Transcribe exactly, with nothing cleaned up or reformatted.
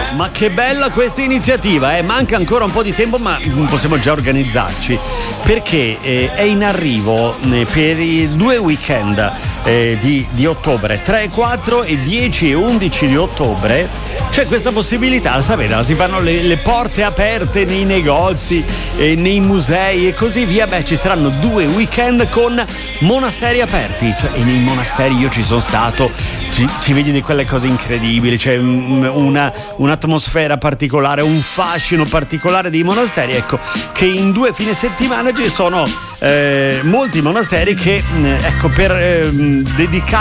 Ma che bella questa iniziativa, eh? Manca ancora un po' di tempo, ma possiamo già organizzarci, perché eh, è in arrivo eh, per i due weekend eh, di, di ottobre, tre, quattro e dieci e undici di ottobre. C'è questa possibilità, sapete, si fanno le, le porte aperte nei negozi, eh, nei musei e così via. Beh, ci saranno due weekend con monasteri aperti, cioè, e nei monasteri io ci sono stato, ci, ci vedi di quelle cose incredibili, c'è una, un'atmosfera particolare, un fascino particolare dei monasteri. Ecco che in due fine settimana ci sono eh, molti monasteri che, ecco, per eh, dedicare